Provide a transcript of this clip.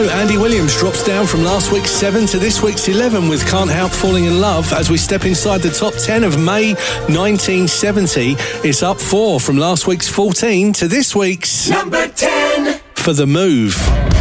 So Andy Williams drops down from last week's 7 to this week's 11 with Can't Help Falling in Love as we step inside the top 10 of May 1970. It's up 4 from last week's 14 to this week's number 10 for The Move.